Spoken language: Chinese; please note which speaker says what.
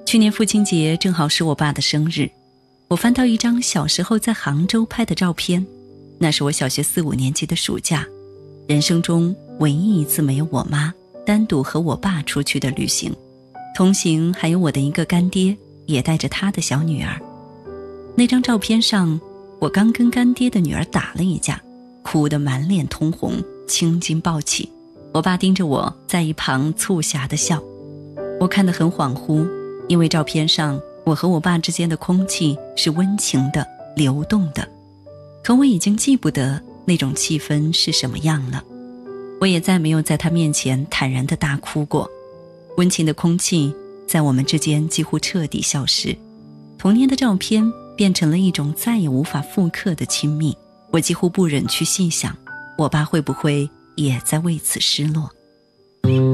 Speaker 1: 去年父亲节正好是我爸的生日，我翻到一张小时候在杭州拍的照片，那是我小学4、5年级的暑假，人生中唯一一次没有我妈单独和我爸出去的旅行，同行还有我的一个干爹，也带着他的小女儿。那张照片上，我刚跟干爹的女儿打了一架，哭得满脸通红，青筋暴起。我爸盯着我在一旁促狭地笑，我看得很恍惚，因为照片上我和我爸之间的空气是温情的、流动的，可我已经记不得那种气氛是什么样了。我也再没有在他面前坦然地大哭过，温情的空气在我们之间几乎彻底消失，童年的照片变成了一种再也无法复刻的亲密。我几乎不忍去细想，我爸会不会也在为此失落。